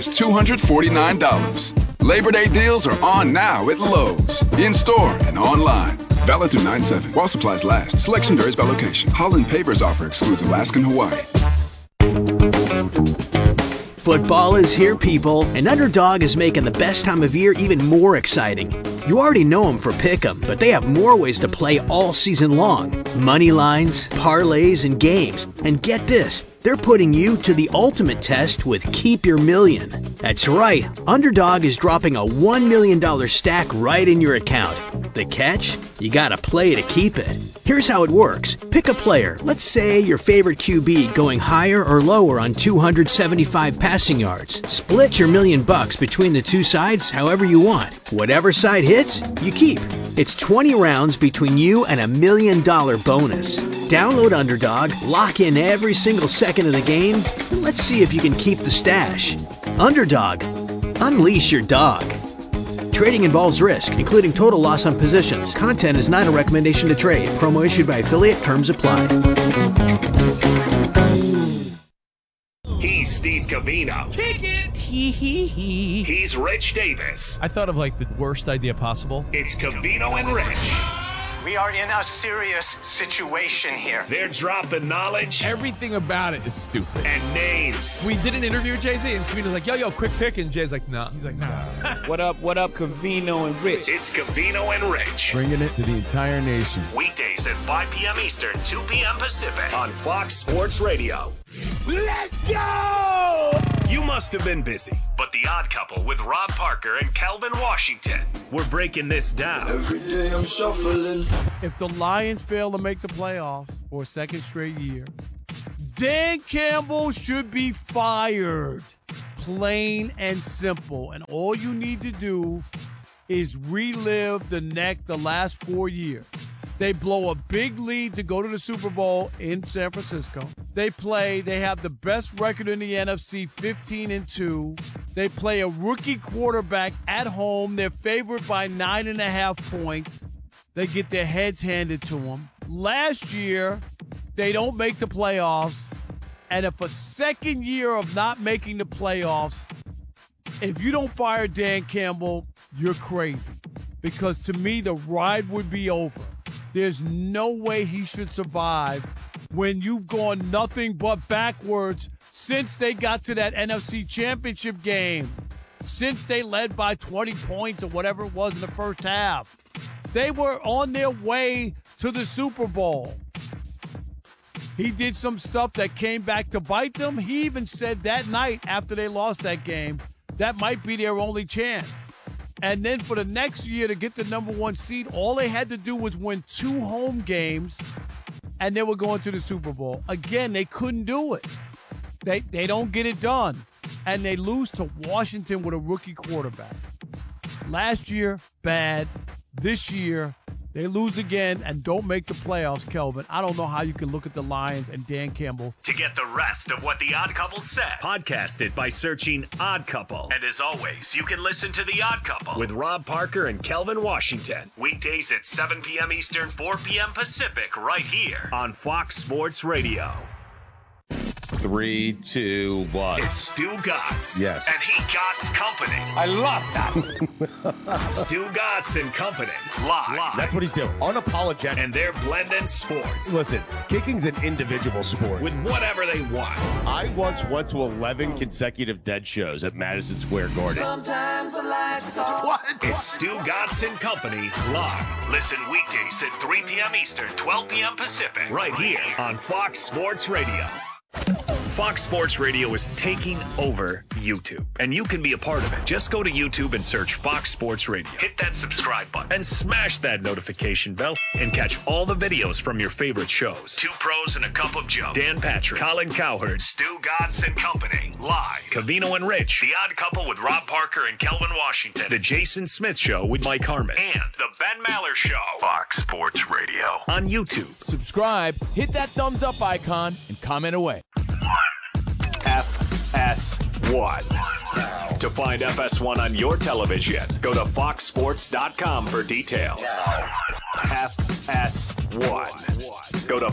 It's $249. Labor Day deals are on now at Lowe's. In-store and online. Valid through 9/7. While supplies last. Selection varies by location. Holland Paper's offer excludes Alaska and Hawaii. Football is here, people, and Underdog is making the best time of year even more exciting. You already know them for Pick'em, but they have more ways to play all season long. Money lines, parlays, and games. And get this, they're putting you to the ultimate test with Keep Your Million. That's right, Underdog is dropping a $1 million stack right in your account. The catch? You gotta play to keep it. Here's how it works. Pick a player, let's say your favorite QB going higher or lower on 275 passing yards. Split your $1 million between the two sides however you want. Whatever side hits, you keep. It's 20 rounds between you and $1 million bonus. Download Underdog, lock in every single second of the game, and let's see if you can keep the stash. Underdog. Unleash your dog. Trading involves risk, including total loss on positions. Content is not a recommendation to trade. Promo issued by affiliate. Terms apply. He's Steve Covino. Kick it! He's Rich Davis. I thought of like the worst idea possible. It's Covino and Rich. We are in a serious situation here. They're dropping knowledge Everything about it is stupid. and names. We did an interview with Jay-Z, and Covino's like, yo, quick pick, and Jay's like, nah. He's like, nah. What up, Covino and Rich? It's Covino and Rich. Bringing it to the entire nation. Weekdays at 5 p.m. Eastern, 2 p.m. Pacific on Fox Sports Radio. Let's go! You must have been busy, but The Odd Couple with Rob Parker and Calvin Washington. We're breaking this down. Every day I'm shuffling. If the Lions fail to make the playoffs for a second straight year, Dan Campbell should be fired. Plain and simple. And all you need to do is relive the last 4 years. They blow a big lead to go to the Super Bowl in San Francisco. They have the best record in the NFC, 15-2. They play a rookie quarterback at home. They're favored by 9.5 points. They get their heads handed to them. Last year, they don't make the playoffs. And if a second year of not making the playoffs, if you don't fire Dan Campbell, you're crazy. Because to me, the ride would be over. There's no way he should survive when you've gone nothing but backwards since they got to that NFC Championship game, since they led by 20 points or whatever it was in the first half. They were on their way to the Super Bowl. He did some stuff that came back to bite them. He even said that night after they lost that game, that might be their only chance. And then for the next year to get the number 1 seed, all they had to do was win 2 home games, and they were going to the Super Bowl. Again, they couldn't do it. They don't get it done. And they lose to Washington with a rookie quarterback. Last year, bad. This year, they lose again and don't make the playoffs, Kelvin. I don't know how you can look at the Lions and Dan Campbell. To get the rest of what The Odd Couple said, podcast it by searching Odd Couple. And as always, you can listen to The Odd Couple with Rob Parker and Kelvin Washington. Weekdays at 7 p.m. Eastern, 4 p.m. Pacific, right here on Fox Sports Radio. 3, 2, 1. It's Stu Gotts. Yes. And he Gotts Company. I love that. Stu Gotts and Company. Live. That's what he's doing. Unapologetic. And they're blending sports. Listen, kicking's an individual sport. With whatever they want. I once went to 11 consecutive dead shows at Madison Square Garden. Sometimes the lights off. What? It's Stu Gotts and Company live. Listen weekdays at 3 p.m. Eastern, 12 p.m. Pacific. Right here on Fox Sports Radio. Fox Sports Radio is taking over YouTube, and you can be a part of it. Just go to YouTube and search Fox Sports Radio. Hit that subscribe button and smash that notification bell and catch all the videos from your favorite shows. 2 Pros and a Cup of Joe. Dan Patrick, Colin Cowherd, Stu Gotts and Company. Live. Covino and Rich. The Odd Couple with Rob Parker and Kelvin Washington. The Jason Smith Show with Mike Harmon. And The Ben Maller Show. Fox Sports Radio. On YouTube. Subscribe, hit that thumbs up icon, and comment away. FS1. To find FS1 on your television, go to foxsports.com for details. FS1. Go to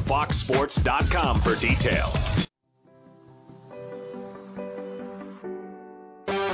foxsports.com for details.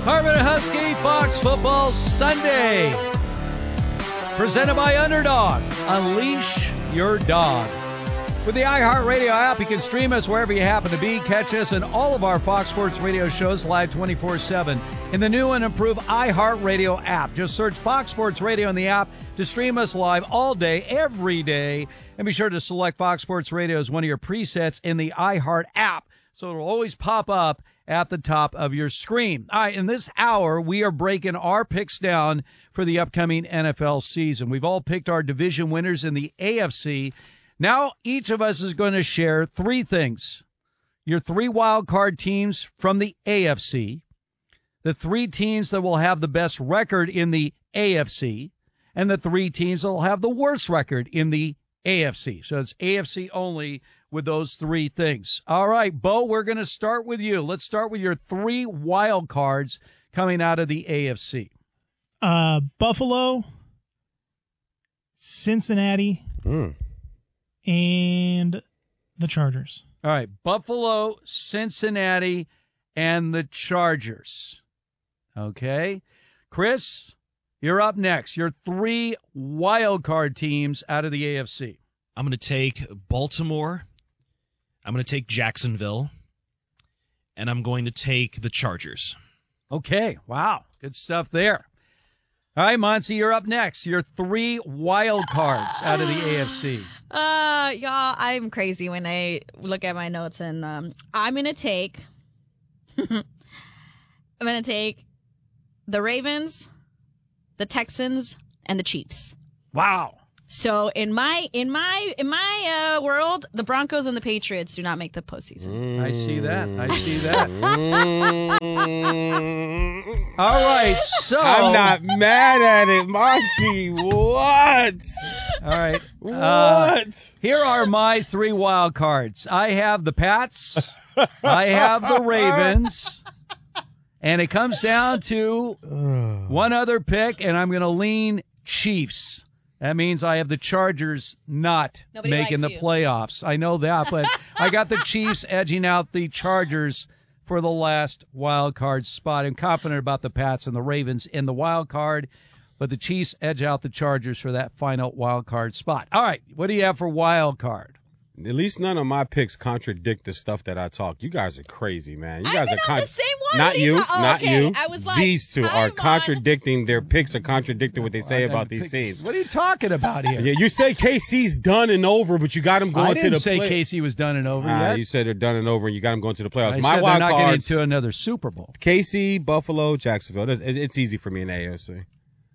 Harvard Husky Fox Football Sunday. Presented by Underdog. Unleash your dog. With the iHeartRadio app, you can stream us wherever you happen to be. Catch us and all of our Fox Sports Radio shows live 24/7 in the new and improved iHeartRadio app. Just search Fox Sports Radio in the app to stream us live all day, every day. And be sure to select Fox Sports Radio as one of your presets in the iHeart app, so it'll always pop up at the top of your screen. All right, in this hour, we are breaking our picks down for the upcoming NFL season. We've all picked our division winners in the AFC. Now, each of us is going to share three things. Your three wild card teams from the AFC, the three teams that will have the best record in the AFC, and the three teams that will have the worst record in the AFC. So it's AFC only with those three things. All right, Bo, we're going to start with you. Let's start with your three wild cards coming out of the AFC. Buffalo, Cincinnati, and the Chargers. All right, Buffalo, Cincinnati, and the Chargers. Okay. Chris, you're up next. Your three wild card teams out of the AFC. I'm going to take Baltimore. I'm going to take Jacksonville. And I'm going to take the Chargers. Okay. Wow. Good stuff there. All right, Monty, you're up next. Your three wild cards out of the AFC. Y'all, I'm crazy when I look at my notes, and I'm gonna take the Ravens, the Texans, and the Chiefs. Wow. So in my world, the Broncos and the Patriots do not make the postseason. I see that. All right, so I'm not mad at it, Monty. What? All right. What? Here are my three wild cards. I have the Pats. I have the Ravens. And it comes down to one other pick, and I'm going to lean Chiefs. That means I have the Chargers not making the playoffs. I know that, but I got the Chiefs edging out the Chargers for the last wild card spot. I'm confident about the Pats and the Ravens in the wild card, but the Chiefs edge out the Chargers for that final wild card spot. All right, what do you have for wild card? At least none of my picks contradict the stuff that I talk. You guys are crazy, man. You guys are the same one. Not you, not you. I was like, these two are contradicting. Their picks are contradicting what they say about these teams. What are you talking about here? Yeah, you say KC's done and over, but you got them going to the playoffs. I didn't say KC was done and over yet. You said they're done and over, and you got them going to the playoffs. I My said wild they're not cards, getting to another Super Bowl. KC, Buffalo, Jacksonville. It's easy for me in the AFC.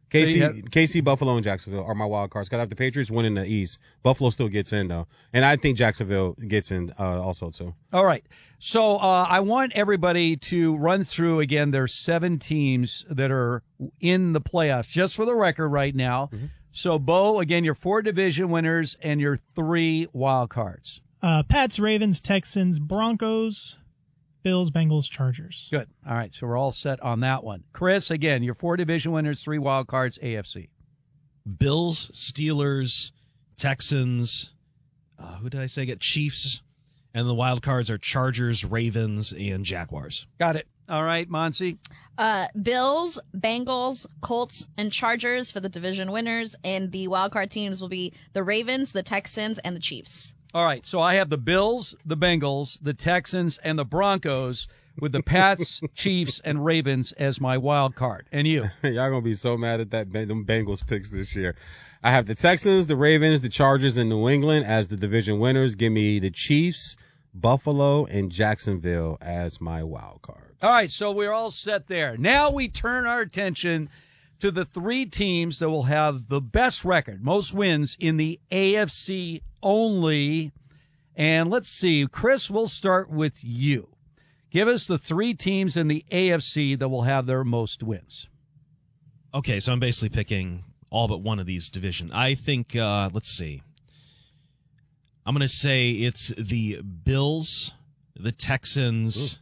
KC, Buffalo, and Jacksonville are my wild cards. Got to have the Patriots winning the East. Buffalo still gets in, though. And I think Jacksonville gets in also, too. All right. So I want everybody to run through, again, there's 7 teams that are in the playoffs, just for the record right now. Mm-hmm. So, Bo, again, your 4 division winners and your 3 wild cards. Pats, Ravens, Texans, Broncos, Bills, Bengals, Chargers. Good. All right, so we're all set on that one. Chris, again, your 4 division winners, 3 wild cards, AFC. Bills, Steelers, Texans, who did I say? Get Chiefs, and the wild cards are Chargers, Ravens, and Jaguars. Got it. All right, Monty. Bills, Bengals, Colts, and Chargers for the division winners, and the wild card teams will be the Ravens, the Texans, and the Chiefs. All right, so I have the Bills, the Bengals, the Texans, and the Broncos with the Pats, Chiefs, and Ravens as my wild card. And you? Y'all going to be so mad at them Bengals picks this year. I have the Texans, the Ravens, the Chargers, and New England as the division winners. Give me the Chiefs, Buffalo, and Jacksonville as my wild card. All right, so we're all set there. Now we turn our attention to the 3 teams that will have the best record, most wins in the AFC only. And let's see, Chris, we'll start with you. Give us the 3 teams in the AFC that will have their most wins. Okay, so I'm basically picking all but one of these divisions. I think, let's see. I'm going to say it's the Bills, the Texans,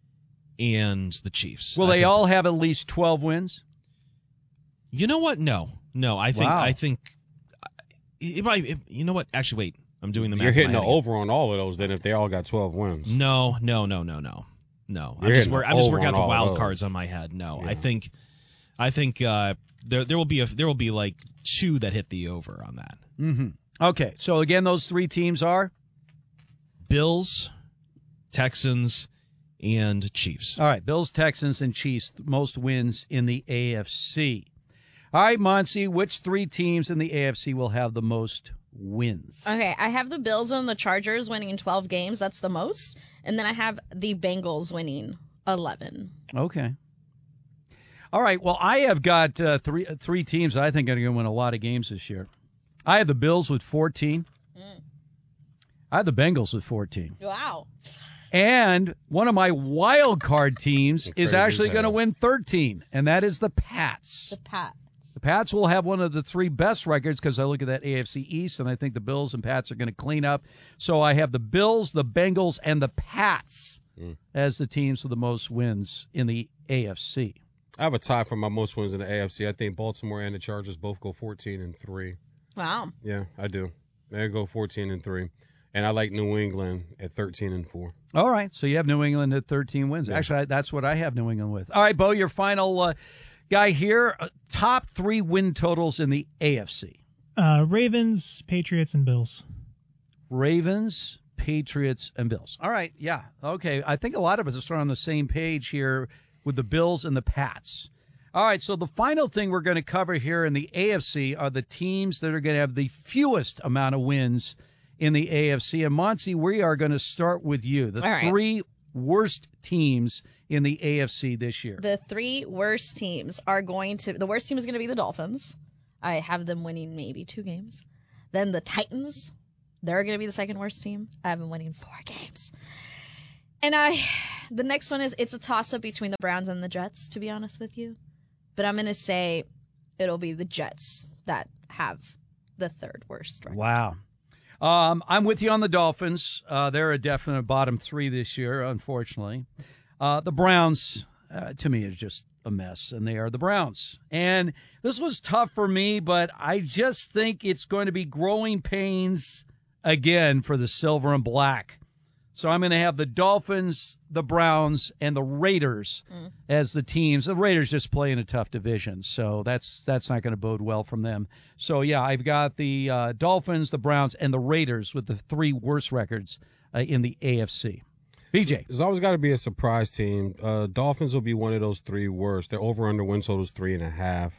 and the Chiefs. Will they all have at least 12 wins? You know what? No. I think you know what? Actually, wait. I'm doing the math. You're hitting the over on all of those then if they all got 12 wins. No. No, You're I'm just hitting working out over the on all wild those. cards on my head. No, Yeah. I think there will be like 2 that hit the over on that. Mm-hmm. Okay, so again, those 3 teams are Bills, Texans, and Chiefs. all right. Bills, Texans, and Chiefs. Most wins in the AFC. All right, Monty, which 3 teams in the AFC will have the most wins? Okay, I have the Bills and the Chargers winning 12 games. That's the most. And then I have the Bengals winning 11. Okay. All right. Well, I have got three teams I think are going to win a lot of games this year. I have the Bills with 14. I have the Bengals with 14. Wow. And one of my wild card teams is Crazy actually as going to hell. win 13, and that is the Pats. The Pat. The Pats will have one of the 3 best records because I look at that AFC East, and I think the Bills and Pats are going to clean up. So I have the Bills, the Bengals, and the Pats as the teams with the most wins in the AFC. I have a tie for my most wins in the AFC. I think Baltimore and the Chargers both go 14-3. Wow. Yeah, I do. They go 14-3. And I like New England at 13-4. All right, so you have New England at 13 wins. Yeah. Actually, that's what I have New England with. All right, Bo, your final guy here. Top 3 win totals in the AFC. Ravens, Patriots, and Bills. Ravens, Patriots, and Bills. All right, yeah. Okay, I think a lot of us are on the same page here with the Bills and the Pats. All right, so the final thing we're going to cover here in the AFC are the teams that are going to have the fewest amount of wins in the AFC. And Monty, we are going to start with you. The All right. 3 worst teams in the AFC this year. The 3 worst teams are the worst team is going to be the Dolphins. I have them winning maybe 2 games. Then the Titans, they're going to be the second worst team. I have them winning 4 games. And the next one it's a toss-up between the Browns and the Jets, to be honest with you. But I'm going to say it'll be the Jets that have the 3rd worst record. Wow. I'm with you on the Dolphins. They're a definite bottom 3 this year, unfortunately. The Browns, to me, is just a mess, and they are the Browns. And this was tough for me, but I just think it's going to be growing pains again for the silver and black. So I'm going to have the Dolphins, the Browns, and the Raiders as the teams. The Raiders just play in a tough division, so that's not going to bode well from them. So, yeah, I've got the Dolphins, the Browns, and the Raiders with the 3 worst records in the AFC. BJ. There's always got to be a surprise team. Dolphins will be one of those 3 worst. Their over-under win total is 3.5.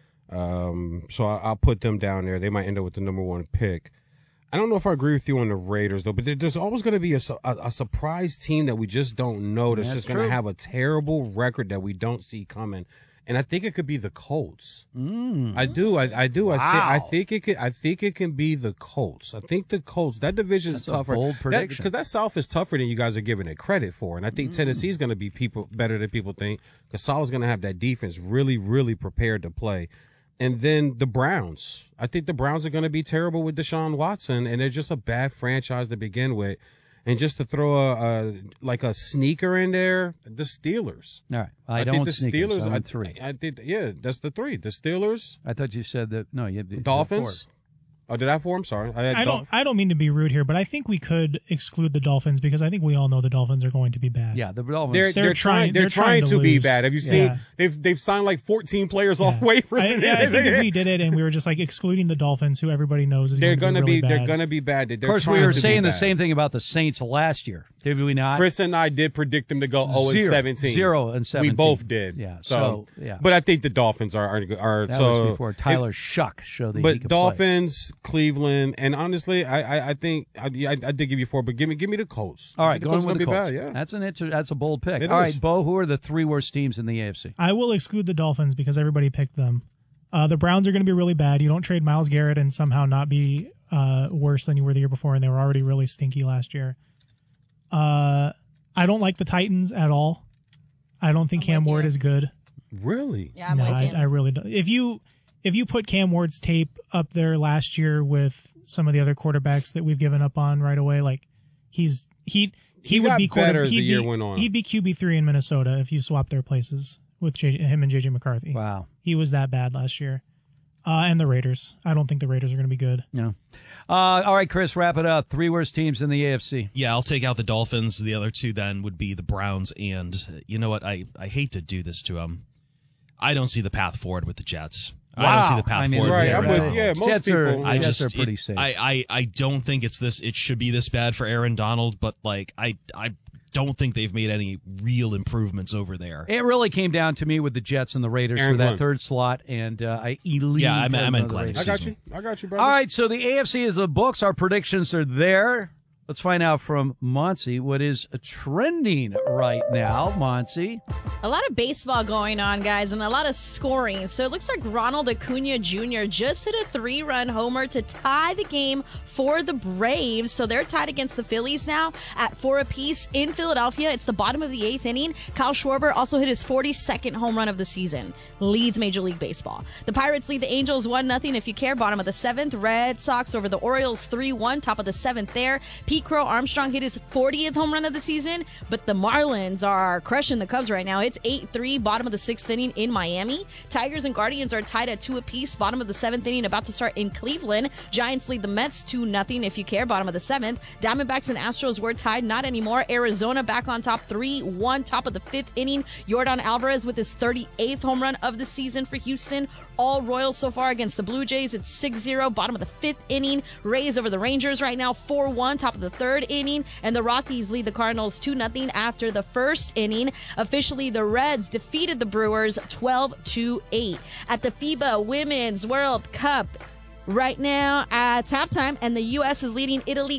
So I'll put them down there. They might end up with the number 1 pick. I don't know if I agree with you on the Raiders, though, but there's always going to be a surprise team that we just don't know that's just going to have a terrible record that we don't see coming. And I think it could be the Colts. I do. Wow. I think it can be the Colts. I think the Colts. That division is tougher. A bold prediction. Because that South is tougher than you guys are giving it credit for. And I think Tennessee's going to be better than people think. Because Saleh's going to have that defense really, really prepared to play. And then the Browns. I think the Browns are going to be terrible with Deshaun Watson, and they're just a bad franchise to begin with. And just to throw a sneaker in there, the Steelers. All right. I think the sneakers. Steelers. I went 3. I think, yeah, that's the 3. The Steelers. I thought you said that. No, you have Dolphins. Oh, did I have 4? I'm sorry. I don't mean to be rude here, but I think we could exclude the Dolphins because I think we all know the Dolphins are going to be bad. Yeah, the Dolphins. They're trying to be lose. bad. Have you seen? Yeah. They've signed like 14 players off waivers. I think if we did it and we were just like excluding the Dolphins, who everybody knows is they're going to be really bad. They're going to be bad. Of course, we were saying the same thing about the Saints last year, did we not? Chris and I did predict them to go 0-17. 0-17. We both did. Yeah. So yeah. But I think the Dolphins are that so. was before Tyler Shuck showed that he But could Dolphins, Cleveland, and honestly, I think I did give you 4, but give me the Colts. All right, going with the Colts. Bad, yeah. That's a bold pick. It All is. right, Bo, who are the 3 worst teams in the AFC? I will exclude the Dolphins because everybody picked them. The Browns are going to be really bad. You don't trade Myles Garrett and somehow not be worse than you were the year before, and they were already really stinky last year. I don't like the Titans at all. I don't think Cam Ward is good. Really? Yeah, I'm with you. I really don't. If you put Cam Ward's tape up there last year with some of the other quarterbacks that we've given up on right away, like he would be better as the year went on. He'd be QB3 in Minnesota if you swap their places with him and JJ McCarthy. Wow, he was that bad last year. And the Raiders. I don't think the Raiders are going to be good. No. All right, Chris, wrap it up. 3 worst teams in the AFC. Yeah, I'll take out the Dolphins. The other 2 then would be the Browns. And you know what? I hate to do this to them. I don't see the path forward with the Jets. Wow. I don't see the path forward. Right, I'm with, most Jets people. Jets are pretty safe. I don't think it should be this bad for Aaron Donald, but like I don't think they've made any real improvements over there. It really came down to me with the Jets and the Raiders Aaron for that Glenn. third slot, and I meant Glenn. I got you, brother. All right, so the AFC is the books. Our predictions are there. Let's find out from Monty what is trending right now. Monty. A lot of baseball going on, guys, and a lot of scoring. So it looks like Ronald Acuna Jr. just hit a 3-run homer to tie the game for the Braves. So they're tied against the Phillies now at 4 apiece in Philadelphia. It's the bottom of the 8th inning. Kyle Schwarber also hit his 42nd home run of the season. Leads Major League Baseball. The Pirates lead the Angels 1-0 if you care. Bottom of the 7th. Red Sox over the Orioles 3-1. Top of the 7th there. Pete Crow Armstrong hit his 40th home run of the season, but the Marlins are crushing the Cubs right now. It's 8-3, bottom of the 6th inning in Miami. Tigers and Guardians are tied at 2 apiece, bottom of the 7th inning, about to start in Cleveland. Giants lead the Mets 2-0 if you care, bottom of the 7th. Diamondbacks and Astros were tied, not anymore. Arizona back on top 3-1, top of the 5th inning. Yordan Alvarez with his 38th home run of the season for Houston. All Royals so far against the Blue Jays. It's 6-0, bottom of the 5th inning. Rays over the Rangers right now 4-1, top of the 3rd inning. And the Rockies lead the Cardinals 2-0 after the 1st inning. Officially, the Reds defeated the Brewers 12-8 at the FIBA Women's World Cup. Right now at halftime, and the U.S. is leading Italy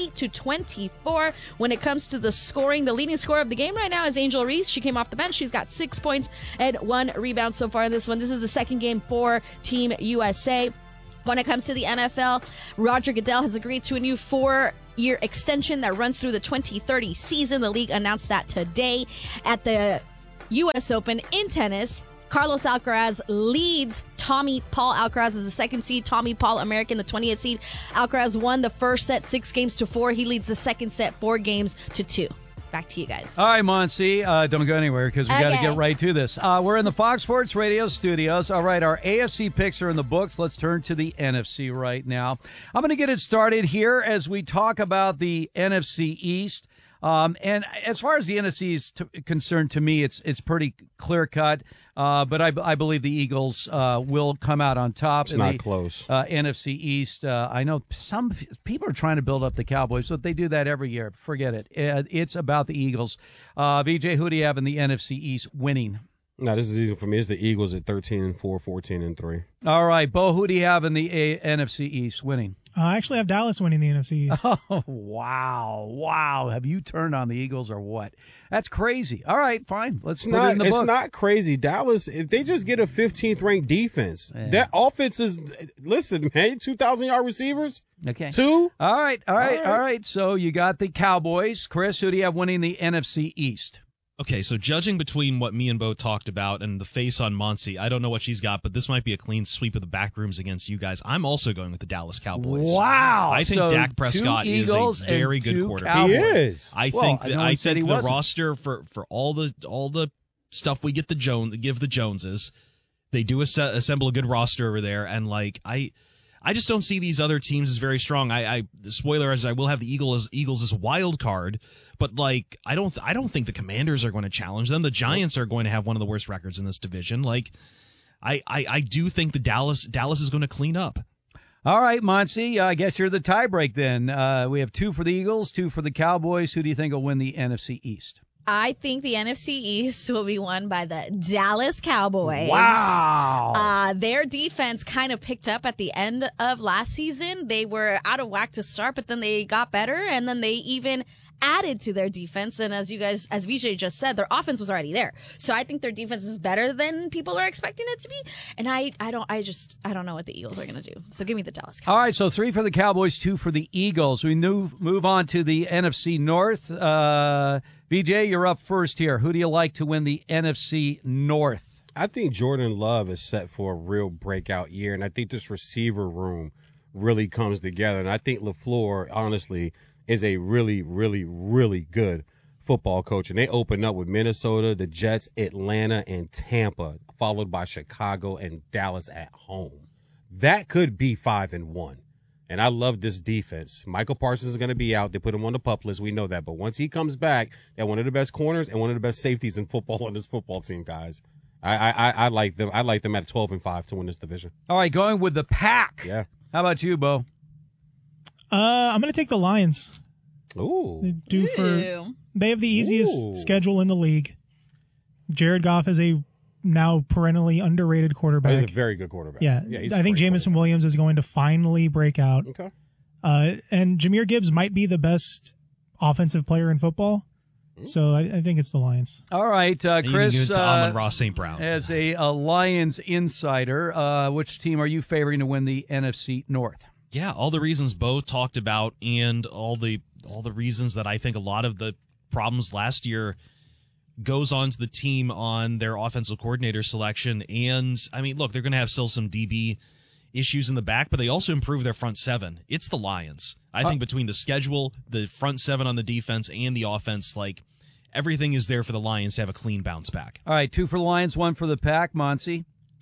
30-24. When it comes to the scoring, the leading scorer of the game right now is Angel Reese. She came off the bench. She's got 6 points and 1 rebound so far in this one. This is the second game for Team USA. When it comes to the NFL, Roger Goodell has agreed to a new 4-year extension that runs through the 2030 season. The league announced that today at the U.S. Open in tennis. Carlos Alcaraz leads Tommy Paul. Alcaraz is the 2nd seed. Tommy Paul, American, the 20th seed. Alcaraz won the first set 6-4. He leads the second set 4-2. Back to you guys. All right, Monty. Don't go anywhere because we got to get right to this. We're in the Fox Sports Radio studios. All right, our AFC picks are in the books. Let's turn to the NFC right now. I'm going to get it started here as we talk about the NFC East. And as far as the NFC is concerned, to me, it's pretty clear cut. But I believe the Eagles will come out on top. It's not close. NFC East. I know some people are trying to build up the Cowboys, so they do that every year. Forget it. It's about the Eagles. VJ, who do you have in the NFC East winning? No, this is easy for me. It's the Eagles at 13-4, 14-3. All right, Bo, who do you have in the NFC East winning? I actually have Dallas winning the NFC East. Oh, wow. Have you turned on the Eagles or what? That's crazy. All right, fine. Let's put it in the book. It's not crazy. Dallas, if they just get a 15th ranked defense, that offense is, listen, man, 2,000-yard receivers. Okay. 2. All right. So you got the Cowboys. Chris, who do you have winning the NFC East? Okay, so judging between what me and Bo talked about and the face on Monty, I don't know what she's got, but this might be a clean sweep of the back rooms against you guys. I'm also going with the Dallas Cowboys. Wow. I think Dak Prescott is a very good quarterback. He is. I think the roster for all the stuff we give the Joneses, they do assemble a good roster over there, and I just don't see these other teams as very strong. The spoiler is I will have the Eagles as a wild card, but I don't think the Commanders are going to challenge them. The Giants are going to have one of the worst records in this division. I do think the Dallas is going to clean up. All right, Monty, I guess you're the tiebreak then. We have 2 for the Eagles, 2 for the Cowboys. Who do you think will win the NFC East? I think the NFC East will be won by the Dallas Cowboys. Wow. Their defense kind of picked up at the end of last season. They were out of whack to start, but then they got better, and then they even added to their defense. And as VJ just said, their offense was already there. So I think their defense is better than people are expecting it to be. And I don't know what the Eagles are going to do. So give me the Dallas Cowboys. All right, so 3 for the Cowboys, 2 for the Eagles. We move on to the NFC North. VJ, you're up first here. Who do you like to win the NFC North? I think Jordan Love is set for a real breakout year, and I think this receiver room really comes together. And I think LaFleur, honestly, is a really, really, really good football coach. And they open up with Minnesota, the Jets, Atlanta, and Tampa, followed by Chicago and Dallas at home. that could be 5-1. And I love this defense. Michael Parsons is going to be out. They put him on the PUP list. We know that. But once he comes back, they're one of the best corners and one of the best safeties in football on this football team, guys. I like them. I like them at 12-5 to win this division. All right, going with the Pack. Yeah. How about you, Bo? I'm going to take the Lions. Ooh. They have the easiest schedule in the league. Jared Goff is a now perennially underrated quarterback. He's a very good quarterback. Yeah, I think Jamison Williams is going to finally break out. Okay. And Jahmyr Gibbs might be the best offensive player in football. So I think it's the Lions. All right, Chris. Amon-Ra St. Brown. As a Lions insider, which team are you favoring to win the NFC North? Yeah, all the reasons Bo talked about, and all the reasons that I think a lot of the problems last year goes on to the team on their offensive coordinator selection. And I mean, look, they're going to have still some DB issues in the back, but they also improve their front seven. It's the Lions. I think between the schedule, the front seven on the defense, and the offense, like, everything is there for the Lions to have a clean bounce back. All right, 2 for the Lions, 1 for the Pack. Monty?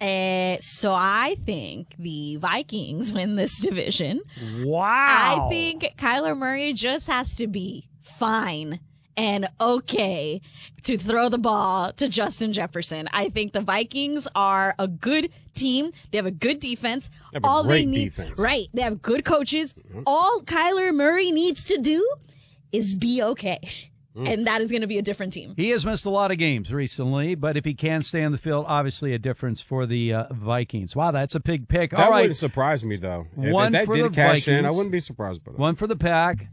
So I think the Vikings win this division. Wow. I think Kyler Murray just has to be fine and okay to throw the ball to Justin Jefferson. I think the Vikings are a good team. They have a good defense. They have a great defense. Right. They have good coaches. Mm-hmm. All Kyler Murray needs to do is be okay. And that is going to be a different team. He has missed a lot of games recently, but if he can stay on the field, obviously a difference for the Vikings. Wow, that's a big pick. That All right. wouldn't surprise me, though. One if that for did the cash Vikings, in, I wouldn't be surprised by that. 1 for the Pack.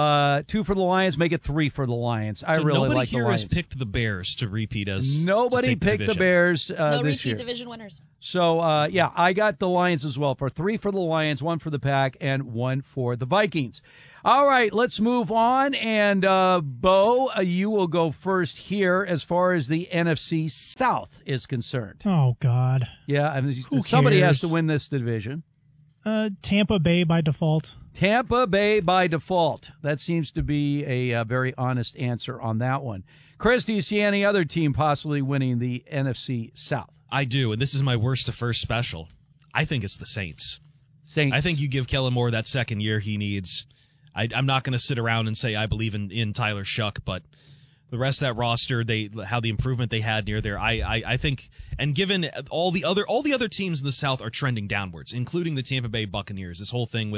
2 for the Lions, make it 3 for the Lions. I really like the Lions. Nobody here has picked the Bears to repeat as Nobody picked the Bears no this year. repeat division winners. So, I got the Lions as well. For 3 for the Lions, 1 for the Pack, and 1 for the Vikings. All right, let's move on. And, Bo, you will go first here as far as the NFC South is concerned. Oh, God. Yeah, I mean, Who somebody cares? has to win this division. Tampa Bay by default. Tampa Bay by default. That seems to be a very honest answer on that one. Chris, do you see any other team possibly winning the NFC South? I do, and this is my worst to first special. I think it's the Saints. Saints. I think you give Kellen Moore that second year he needs. I'm not going to sit around and say I believe in Tyler Shuck, but the rest of that roster, how the improvement they had near there, I think, and given all the other teams in the South are trending downwards, including the Tampa Bay Buccaneers. This whole thing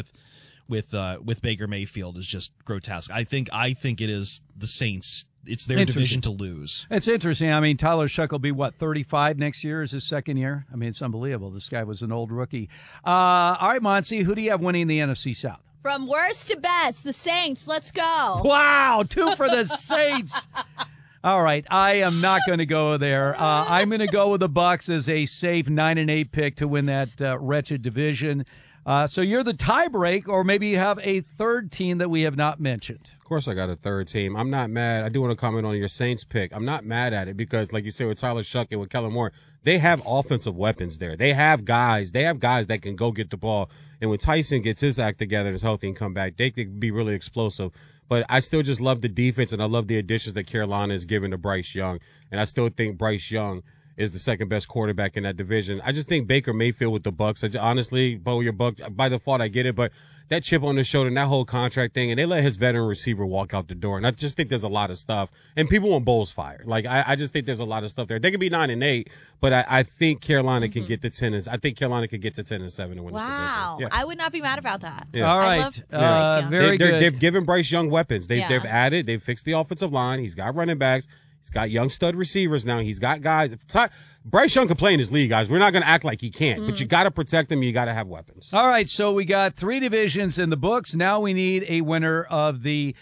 with Baker Mayfield is just grotesque. I think it is the Saints. It's their division to lose. It's interesting. I mean, Tyler Shuck will be, 35 next year is his second year? I mean, it's unbelievable. This guy was an old rookie. All right, Monty, who do you have winning the NFC South? From worst to best, the Saints. Let's go. Wow, 2 for the Saints. All right, I am not going to go there. I'm going to go with the Bucs as a safe 9-8 pick to win that wretched division. So you're the tiebreak, or maybe you have a third team that we have not mentioned. Of course I got a third team. I'm not mad. I do want to comment on your Saints pick. I'm not mad at it because, like you said, with Tyler Shuck and with Kellen Moore, they have offensive weapons there. They have guys that can go get the ball. And when Tyson gets his act together and is healthy and come back, they could be really explosive. But I still just love the defense, and I love the additions that Carolina is giving to Bryce Young. And I still think Bryce Young is the second best quarterback in that division. I just think Baker Mayfield with the Bucs. Honestly, Bo, you're Buck. By default, I get it, but that chip on his shoulder and that whole contract thing, and they let his veteran receiver walk out the door. And I just think there's a lot of stuff. And people want Bowles fired. Like, I just think there's a lot of stuff there. They could be 9-8, but I think Carolina can get to 10. I think Carolina could get to 10-7 and win this division. Wow. Yeah. I would not be mad about that. Yeah. All right. Very good. They've given Bryce Young weapons. They've added. They've fixed the offensive line. He's got running backs. He's got young stud receivers now. He's got guys. Bryce Young can play in his league, guys. We're not going to act like he can't, but you got to protect him. You got to have weapons. All right, so we got 3 divisions in the books. Now we need a winner of the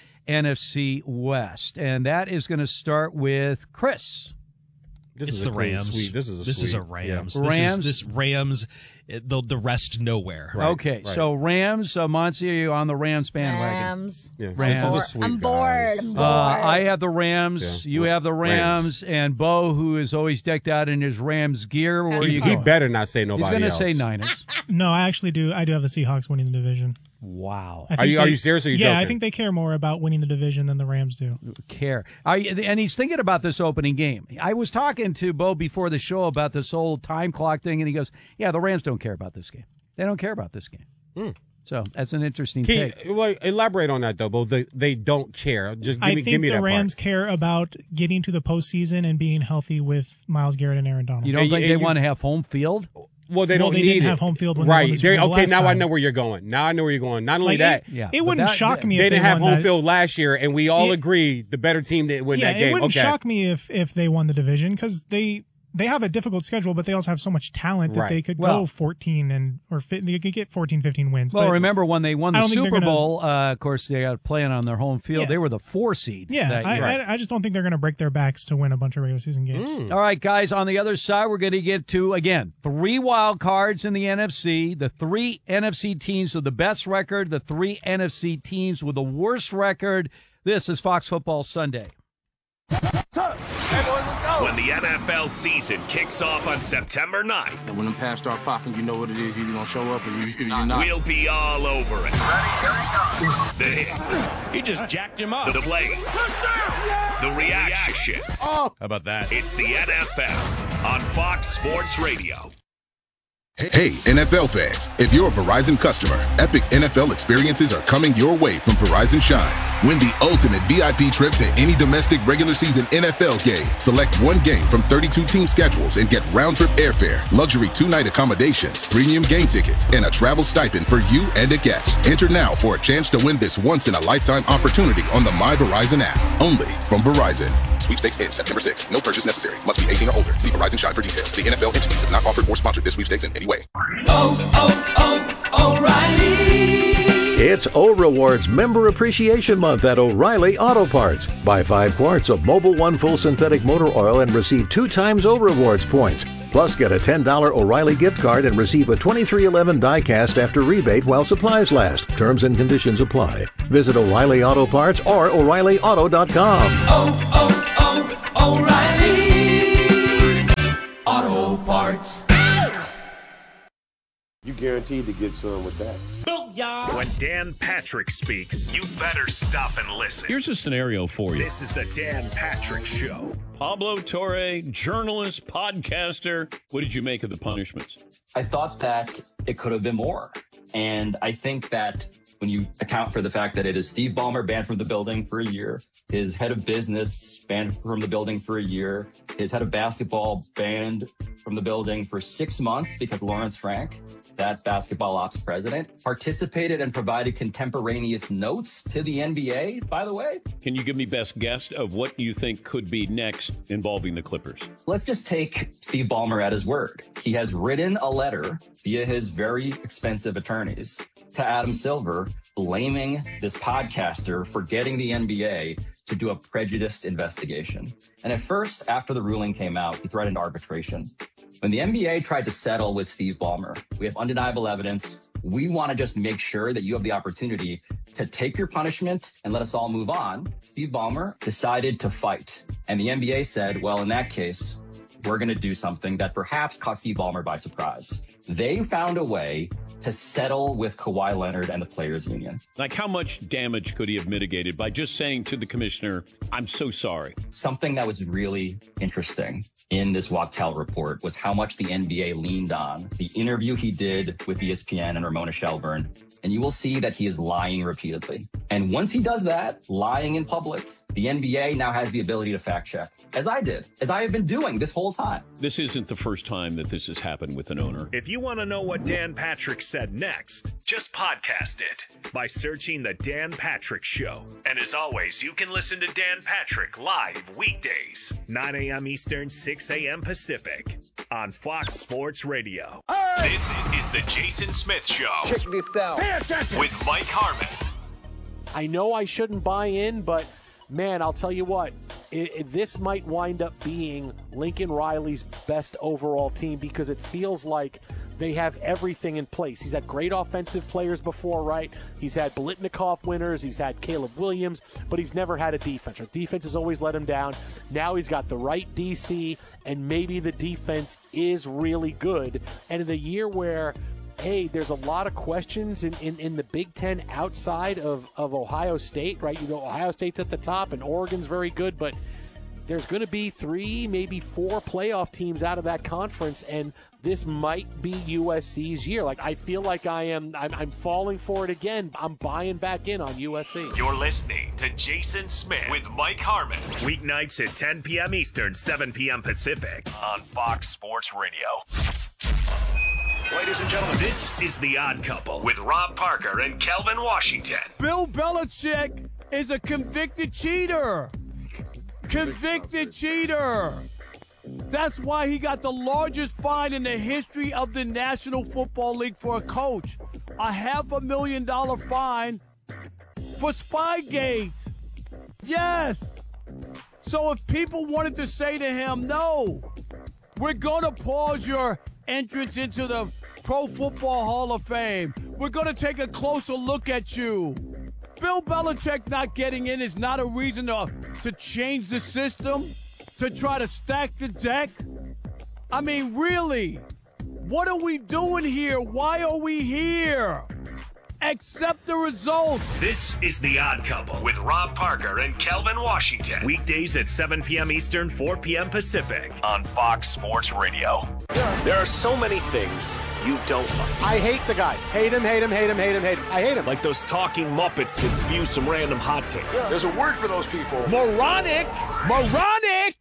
NFC West, and that is going to start with Chris. It's the Rams. This is a Rams. Yeah. Rams. This Rams. The rest nowhere. Right, okay, right. So Rams. Monty, are you on the Rams bandwagon? Rams. Yeah. Rams. This is a sweep, I'm bored. guys. I'm bored. I have the Rams. Yeah. You have the Rams. And Bo, who is always decked out in his Rams gear. Where are you He going? better not say nobody He's going to else. say Niners. No, I actually do. I do have the Seahawks winning the division. Wow. I Are think you serious or are you yeah, joking? I think they care more about winning the division than the Rams do. Care. And he's thinking about this opening game. I was talking to Bo before the show about this whole time clock thing, and he goes, yeah, the Rams don't care about this game. They don't care about this game. So that's an interesting Keith, take. well, elaborate on that, though, Bo. They don't care. Just give me the that Rams part. care about getting to the postseason and being healthy with Myles Garrett and Aaron Donald. You don't think they want to have home field? Well, they don't need didn't it. have home field when right. they won the Super Bowl Okay, last now I time. know where you're going. Not only that, it wouldn't shock me if they didn't have won home that. field last year, and we all agree the better team didn't win that game. It wouldn't okay. shock me if they won the division because they have a difficult schedule, but they also have so much talent that they could go 14 they could get 14, 15 wins. Well, but remember when they won the Super Bowl, gonna, of course, they got playing on their home field. Yeah. They were the 4 seed. Yeah, that year. I just don't think they're going to break their backs to win a bunch of regular season games. All right, guys, on the other side, we're going to get to, again, 3 wild cards in the NFC, the 3 NFC teams with the best record, the 3 NFC teams with the worst record. This is Fox Football Sunday. When the NFL season kicks off on September 9th, and when the pass start popping, you know what it is. You're going to show up or you're not. We'll be all over it. The hits. He just jacked him up. The plays. The reactions. How about that? It's the NFL on Fox Sports Radio. Hey, NFL fans, if you're a Verizon customer, epic NFL experiences are coming your way from Verizon Shine. Win the ultimate VIP trip to any domestic regular season NFL game. Select one game from 32 team schedules and get round-trip airfare, luxury 2-night accommodations, premium game tickets, and a travel stipend for you and a guest. Enter now for a chance to win this once-in-a-lifetime opportunity on the My Verizon app. Only from Verizon. Sweepstakes ends September 6th. No purchase necessary. Must be 18 or older. See Verizon Shine for details. The NFL entities have not offered or sponsored this sweepstakes in any way. O'Reilly! It's O-Rewards Member Appreciation Month at O'Reilly Auto Parts. Buy 5 quarts of Mobil 1 full synthetic motor oil and receive 2 times O-Rewards points. Plus, get a $10 O'Reilly gift card and receive a 2311 die-cast after rebate while supplies last. Terms and conditions apply. Visit O'Reilly Auto Parts or O'ReillyAuto.com. O'Reilly Auto Parts. You guaranteed to get some with that. When Dan Patrick speaks, you better stop and listen. Here's a scenario for you. This is the Dan Patrick Show. Pablo Torre, journalist, podcaster. What did you make of the punishments? I thought that it could have been more. And I think that when you account for the fact that it is Steve Ballmer banned from the building for a year, his head of business banned from the building for a year, his head of basketball banned from the building for 6 months because Lawrence Frank, that basketball ops president, participated and provided contemporaneous notes to the NBA, by the way. Can you give me best guess of what you think could be next involving the Clippers? Let's just take Steve Ballmer at his word. He has written a letter via his very expensive attorneys to Adam Silver blaming this podcaster for getting the NBA to do a prejudiced investigation. And at first, after the ruling came out, he threatened arbitration. When the NBA tried to settle with Steve Ballmer, we have undeniable evidence. We want to just make sure that you have the opportunity to take your punishment and let us all move on. Steve Ballmer decided to fight. And the NBA said, well, in that case, we're going to do something that perhaps caught Steve Ballmer by surprise. They found a way to settle with Kawhi Leonard and the Players Union. Like, how much damage could he have mitigated by just saying to the commissioner, I'm so sorry? Something that was really interesting in this Wachtell report was how much the NBA leaned on the interview he did with ESPN and Ramona Shelburne. And you will see that he is lying repeatedly. And once he does that, lying in public, the NBA now has the ability to fact check, as I did, as I have been doing this whole time. This isn't the first time that this has happened with an owner. If you want to know what Dan Patrick said next, just podcast it by searching The Dan Patrick Show. And as always, you can listen to Dan Patrick live weekdays, 9 a.m. Eastern, 6 a.m. Pacific on Fox Sports Radio. Hey! This is The Jason Smith Show. Check this out. Pay attention. With Mike Harmon. I know I shouldn't buy in, but man, I'll tell you what, this might wind up being Lincoln Riley's best overall team because it feels like they have everything in place. He's had great offensive players before, right? He's had Biletnikoff winners. He's had Caleb Williams, but he's never had a defense. Our defense has always let him down. Now he's got the right DC, and maybe the defense is really good. And in a year where hey, there's a lot of questions in the Big Ten outside of Ohio State, right? You know, Ohio State's at the top and Oregon's very good, but there's going to be 3, maybe 4 playoff teams out of that conference, and this might be USC's year. Like, I feel like I'm falling for it again. I'm buying back in on USC. You're listening to Jason Smith with Mike Harmon. Weeknights at 10 p.m. Eastern, 7 p.m. Pacific on Fox Sports Radio. Ladies and gentlemen, this is The Odd Couple with Rob Parker and Kelvin Washington. Bill Belichick is a convicted cheater. Convicted cheater. That's why he got the largest fine in the history of the National Football League for a coach. A $500,000 fine for Spygate. Yes. So if people wanted to say to him, no, we're going to pause your entrance into the Pro Football Hall of Fame. We're going to take a closer look at you. Bill Belichick not getting in is not a reason to change the system, to try to stack the deck. I mean, really, what are we doing here? Why are we here? Accept the results. This is The Odd Couple with Rob Parker and Kelvin Washington. Weekdays at 7 p.m. Eastern, 4 p.m. Pacific on Fox Sports Radio. There are so many things you don't like. I hate the guy. Hate him, hate him, hate him, hate him, hate him. I hate him. Like those talking Muppets that spew some random hot takes. There's a word for those people. Moronic. Moronic.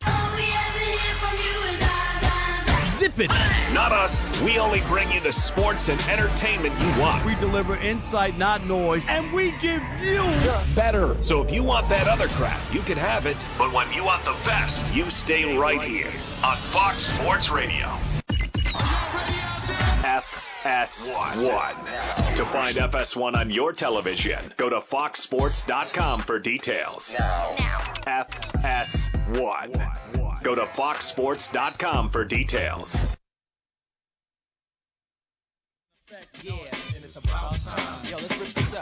Zip it. Not us. We only bring you the sports and entertainment you want. We deliver insight, not noise, and we give you better. So if you want that other crap, you can have it. But when you want the best, you stay right here on Fox Sports Radio. FS1. To find FS1 on your television, go to foxsports.com for details. Now. FS1. Go to foxsports.com for details. Yeah, and it's about time. Yo, let's rip this up.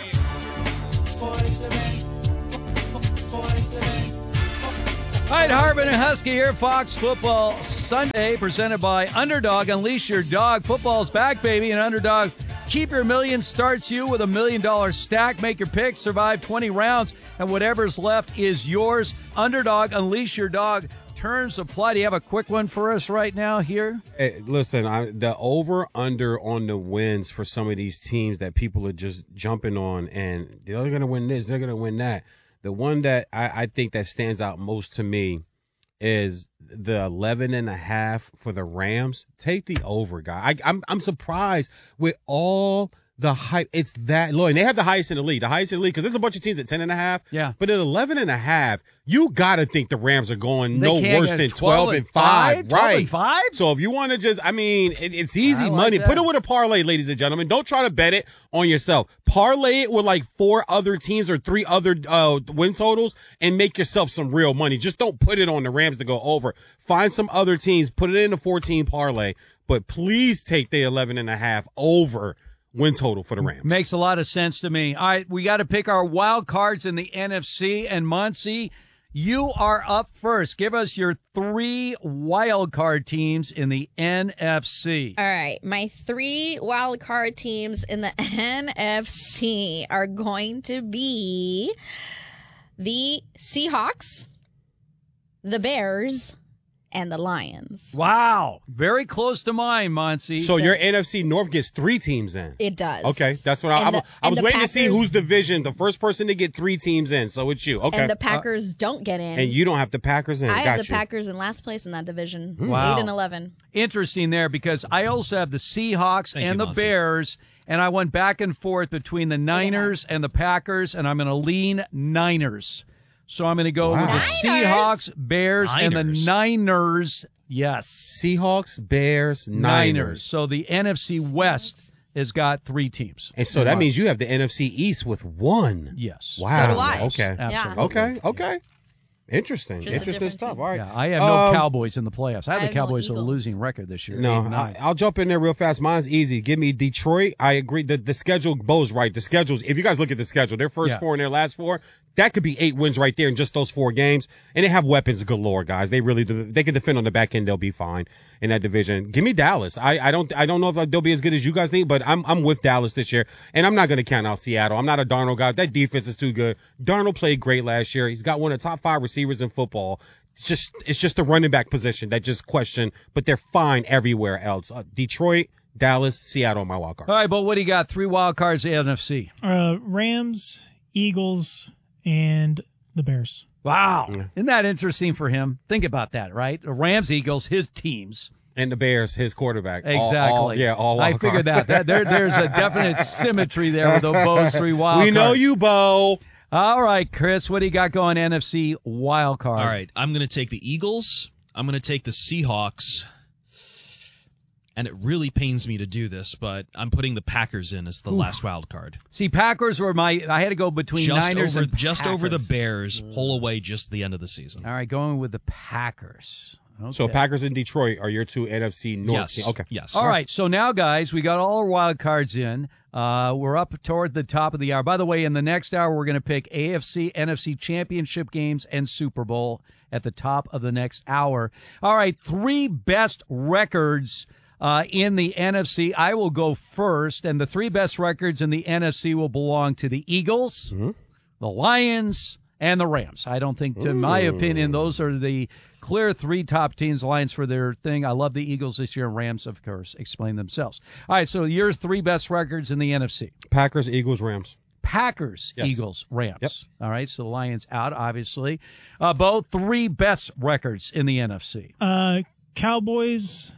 All right, Harbin and Husky here, Fox Football Sunday, presented by Underdog. Unleash your dog. Football's back, baby, and Underdog. Keep your million starts you with $1 million stack. Make your picks, survive 20 rounds, and whatever's left is yours. Underdog, unleash your dog. Terms apply. Do you have a quick one for us right now here? Hey, listen, the over-under on the wins for some of these teams that people are just jumping on, and they're going to win this, they're going to win that. The one that I think that stands out most to me is the 11.5 for the Rams. Take the over, guy. I'm surprised with all the hype. It's that low. And they have the highest in the league. The highest in the league, because there's a bunch of teams at 10.5. Yeah. But at 11.5, you got to think the Rams are going no worse than 12-5. 12-5? So if you want to just, I mean, it's easy like money. that. Put it with a parlay, ladies and gentlemen. Don't try to bet it on yourself. Parlay it with like 4 other teams or 3 other win totals and make yourself some real money. Just don't put it on the Rams to go over. Find some other teams, put it in a 14 parlay, but please take the 11.5 over win total for the Rams. Makes a lot of sense to me. All right, we got to pick our wild cards in the NFC. And Monty, you are up first. Give us your 3 wild card teams in the NFC. All right, my 3 wild card teams in the NFC are going to be the Seahawks, the Bears, and the Lions. Wow. Very close to mine, Monty. So your NFC North gets 3 teams in. It does. Okay, that's what I was waiting to see whose division, the first person to get 3 teams in. So it's you. Okay. And the Packers don't get in. And you don't have the Packers in. I Got have the you. Packers in last place in that division. Wow. 8-11. Interesting there, because I also have the Seahawks and the Monty. Bears, and I went back and forth between the Niners and the Packers, and I'm going to lean Niners. So I'm going to go with the Seahawks, Bears, and the Niners. Yes. Seahawks, Bears, Niners. So the NFC West has got 3 teams. And so that means you have the NFC East with 1. Yes. Wow. So do I. Okay. Absolutely. Okay. Interesting. Just a Interesting different stuff. team. All right. Yeah, I have no Cowboys in the playoffs. I have the have no Cowboys with a Eagles. losing record this year. No, 8-9. I'll jump in there real fast. Mine's easy. Give me Detroit. I agree. The schedule, Bo's right. The schedules, if you guys look at the schedule, their first 4 and their last 4, that could be 8 wins right there in just those 4 games. And they have weapons galore, guys. They really do. They can defend on the back end. They'll be fine in that division. Give me Dallas. I don't know if they'll be as good as you guys think, but I'm with Dallas this year. And I'm not going to count out Seattle. I'm not a Darnold guy. That defense is too good. Darnold played great last year. He's got one of the top 5 receivers in football. It's just the running back position that just question, but they're fine everywhere else. Detroit, Dallas, Seattle, my wild cards. All right, but what do you got? 3 wild cards, NFC. Rams, Eagles, and the Bears. Wow. Yeah. Isn't that interesting for him? Think about that, right? The Rams, Eagles, his teams. And the Bears, his quarterback. Exactly. All I figured cards. that. There's a definite symmetry there with those 3 wild cards. We know you, Bo. All right, Chris, what do you got going NFC wild card? All right, I'm going to take the Eagles. I'm going to take the Seahawks. And it really pains me to do this, but I'm putting the Packers in as the last wild card. See, Packers were I had to go between Niners and just Packers. over the Bears, pull away just the end of the season. All right, going with the Packers. Okay. So Packers and Detroit are your 2 NFC North teams. Okay. Yes. All right, so now, guys, we got all our wild cards in. We're up toward the top of the hour. By the way, in the next hour, we're going to pick AFC, NFC championship games and Super Bowl at the top of the next hour. All right, 3 best records in the NFC. I will go first, and the 3 best records in the NFC will belong to the Eagles, the Lions, and the Rams. I don't think, to my opinion, those are the clear 3 top teams. Lions for their thing. I love the Eagles this year. Rams, of course, explain themselves. All right, so your 3 best records in the NFC. Packers, Eagles, Rams. Packers, yes. Eagles, Rams. Yep. All right, so the Lions out, obviously. Both 3 best records in the NFC. Cowboys.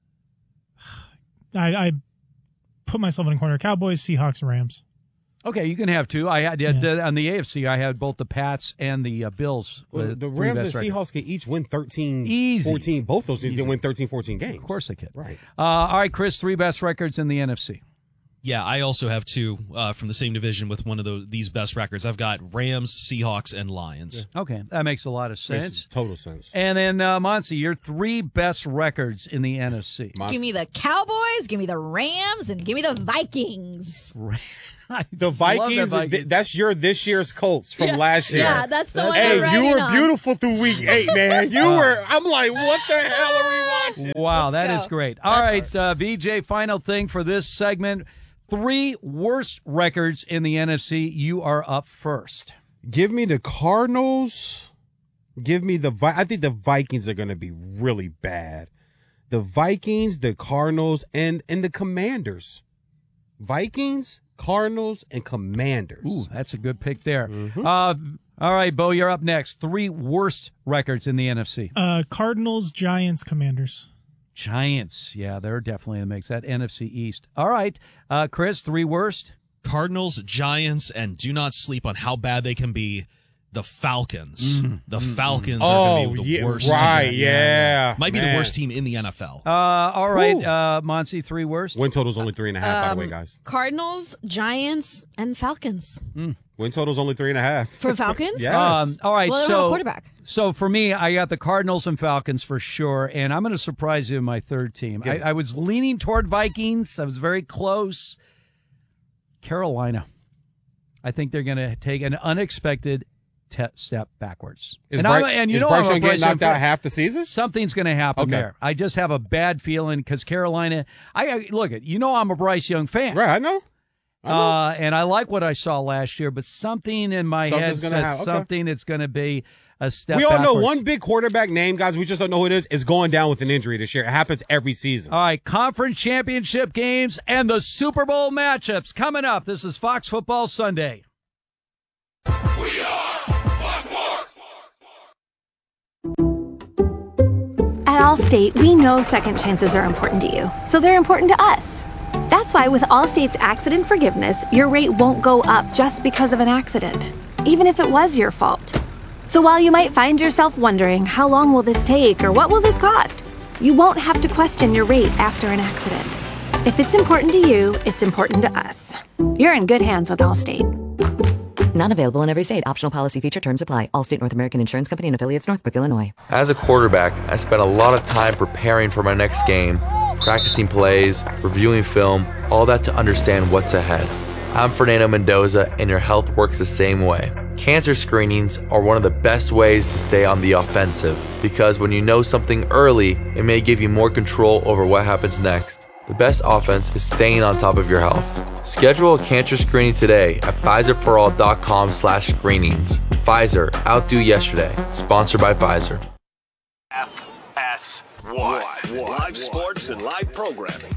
I put myself in a corner. Cowboys, Seahawks, Rams. Okay, you can have 2. I had on the AFC. I had both the Pats and the Bills. Well, the Rams and Seahawks can each win 13, 14. Both those teams can win 13, 14 games. Of course they can. Right. All right, Chris, 3 best records in the NFC. Yeah, I also have 2 from the same division with one of these best records. I've got Rams, Seahawks, and Lions. Yeah. Okay, that makes a lot of sense. Makes total sense. And then, Monty, your 3 best records in the NFC. Give me the Cowboys, give me the Rams, and give me the Vikings. The Vikings, that's your this year's Colts from last year. Yeah, that's the one. Hey, you were beautiful through week 8, man. You were. I'm like, what the hell are we watching? Wow, that is great. All right, VJ, final thing for this segment. 3 worst records in the NFC. You are up first. Give me the Cardinals. Give me I think the Vikings are going to be really bad. The Vikings, the Cardinals, and the Commanders. Vikings, Cardinals, and Commanders. Ooh, that's a good pick there. All right, Bo, you're up next. 3 worst records in the NFC. Cardinals, Giants, Commanders. Giants. Yeah, they're definitely in the mix. That NFC East. All right, Chris, 3 worst. Cardinals, Giants, and do not sleep on how bad they can be. The Falcons. The Falcons are going to be the worst team. Yeah. Might be the worst team in the NFL. All right, Monty, 3 worst. Win total's only 3.5, by the way, guys. Cardinals, Giants, and Falcons. Win total's only 3.5. For Falcons? Yes. All right, well, they don't have a quarterback. So for me, I got the Cardinals and Falcons for sure, and I'm going to surprise you in my 3rd team. I was leaning toward Vikings. I was very close. Carolina. I think they're going to take an unexpected step backwards. Is Bryce Young getting knocked out half the season? Something's going to happen there. I just have a bad feeling because Carolina. Look, I'm a Bryce Young fan, right? I know. And I like what I saw last year, but something in my head says something. It's going to be a step. We all backwards. know one big quarterback name, guys. We just don't know who it is going down with an injury this year. It happens every season. All right, conference championship games and the Super Bowl matchups coming up. This is Fox Football Sunday. We are Fox Sports. At Allstate, we know second chances are important to you, so they're important to us. That's why with Allstate's accident forgiveness, your rate won't go up just because of an accident, even if it was your fault. So while you might find yourself wondering, how long will this take or what will this cost? You won't have to question your rate after an accident. If it's important to you, it's important to us. You're in good hands with Allstate. Not available in every state. Optional policy feature terms apply. Allstate North American Insurance Company and affiliates, Northbrook, Illinois. As a quarterback, I spent a lot of time preparing for my next game, practicing plays, reviewing film, all that to understand what's ahead. I'm Fernando Mendoza, and your health works the same way. Cancer screenings are one of the best ways to stay on the offensive, because when you know something early, it may give you more control over what happens next. The best offense is staying on top of your health. Schedule a cancer screening today at PfizerForAll.com/screenings. Pfizer, outdo yesterday. Sponsored by Pfizer. FS1. Live sports and live programming.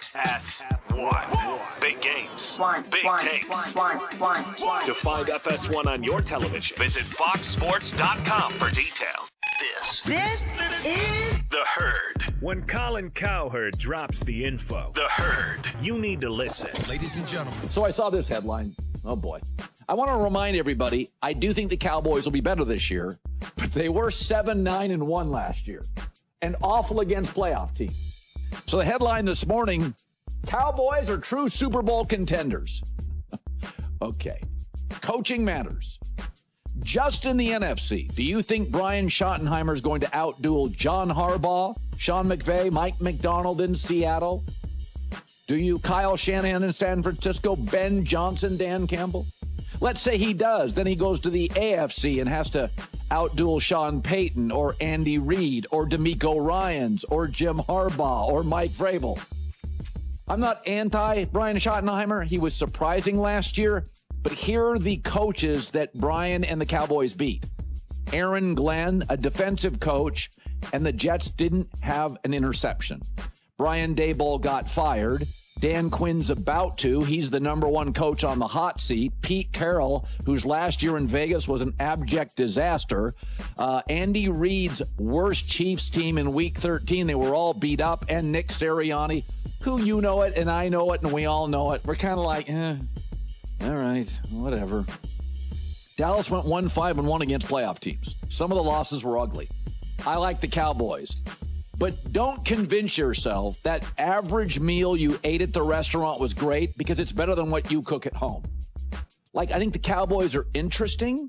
FS1. Big games. Big takes. To find FS1 on your television, visit foxsports.com for details. This is The Herd. When Colin Cowherd drops the info, The Herd, you need to listen. Ladies and gentlemen. So I saw this headline. Oh, boy. I want to remind everybody, I do think the Cowboys will be better this year, but they were 7-9-1 last year and awful against playoff teams. So the headline this morning, Cowboys are true Super Bowl contenders. Okay. Coaching matters. Just in the NFC, do you think Brian Schottenheimer is going to outduel John Harbaugh, Sean McVay, Mike McDonald in Seattle? Do you Kyle Shanahan in San Francisco, Ben Johnson, Dan Campbell? Let's say he does. Then he goes to the AFC and has to outduel Sean Payton or Andy Reid or DeMeco Ryans or Jim Harbaugh or Mike Vrabel. I'm not anti Brian Schottenheimer. He was surprising last year. But here are the coaches that Brian and the Cowboys beat. Aaron Glenn, a defensive coach, and the Jets didn't have an interception. Brian Daboll got fired. Dan Quinn's about to. He's the number one coach on the hot seat. Pete Carroll, whose last year in Vegas was an abject disaster. Andy Reid's worst Chiefs team in Week 13. They were all beat up. And Nick Sirianni, who you know it and I know it and we all know it. We're kind of like, all right, whatever. Dallas went 1-5-1 against playoff teams. Some of the losses were ugly. I like the Cowboys. But don't convince yourself that average meal you ate at the restaurant was great because it's better than what you cook at home. Like, I think the Cowboys are interesting.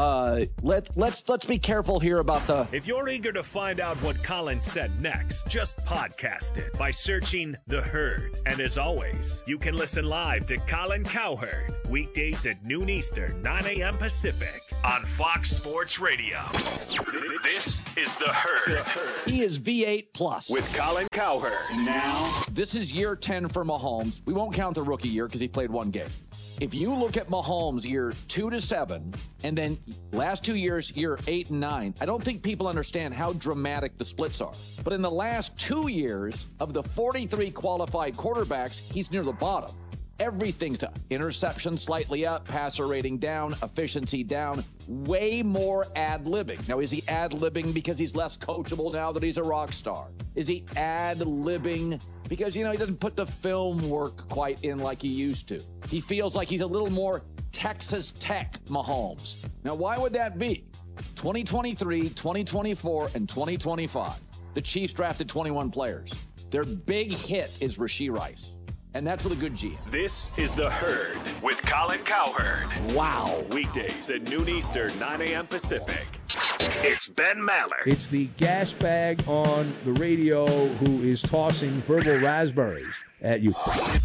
Let's be careful here about the... If you're eager to find out what Colin said next, just podcast it by searching The Herd. And as always, you can listen live to Colin Cowherd weekdays at noon Eastern, 9 a.m. Pacific on Fox Sports Radio. This is The Herd. He is V8 plus with Colin Cowherd. Now, this is year 10 for Mahomes. We won't count the rookie year because he played one game. If you look at Mahomes year 2 to 7, and then last 2 years, year 8 and 9, I don't think people understand how dramatic the splits are. But in the last 2 years, of the 43 qualified quarterbacks, he's near the bottom. Everything's to interception slightly up, passer rating down, efficiency down, way more ad-libbing. Now, is he ad-libbing because he's less coachable now that he's a rock star? Is he ad-libbing because, he doesn't put the film work quite in like he used to? He feels like he's a little more Texas Tech Mahomes. Now, why would that be? 2023, 2024, and 2025. The Chiefs drafted 21 players. Their big hit is Rashee Rice. And that's with a good GM. This is The Herd with Colin Cowherd. Wow. Weekdays at noon Eastern, 9 a.m. Pacific. It's Ben Maller. It's the gas bag on the radio who is tossing verbal raspberries at you.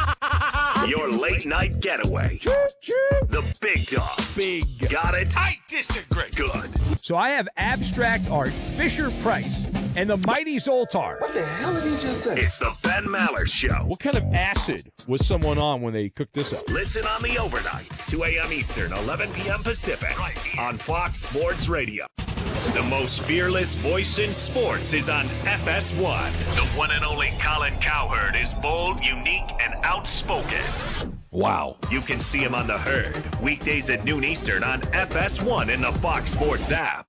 Your late night getaway. The big dog. Big. Got it? I disagree. Good. So I have abstract art, Fisher Price, and the mighty Zoltar. What the hell did he just say? It's the Ben Maller Show. What kind of acid was someone on when they cooked this up? Listen on the overnights, 2 a.m. Eastern, 11 p.m. Pacific, right here on Fox Sports Radio. The most fearless voice in sports is on FS1. The one and only Colin Cowherd is bold, unique, and outspoken. Wow. You can see him on The Herd, weekdays at noon Eastern on FS1 in the Fox Sports app.